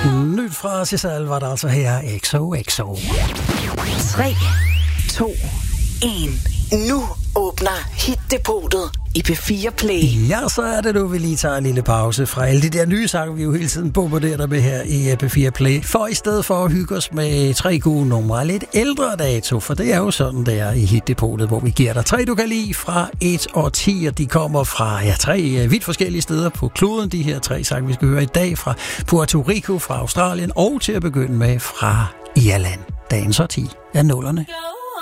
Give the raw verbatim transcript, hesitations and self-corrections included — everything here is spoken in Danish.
Nyt fra Cesal var der altså her X O X O. tre, to, et. Nu åbner Hit-depotet i P fire Play. Ja, så er det nu, vi lige tager en lille pause fra alle de der nye sange, vi jo hele tiden bombarderer dig med her i P fire Play. For i stedet for at hygge os med tre gode numre, lidt ældre dato, for det er jo sådan, det er i Hit-depotet, hvor vi giver dig tre, du kan lide fra et og ti, og de kommer fra ja, tre vidt forskellige steder på kloden, de her tre sange, vi skal høre i dag, fra Puerto Rico, fra Australien og til at begynde med fra Irland. Dagens og ti af nullerne.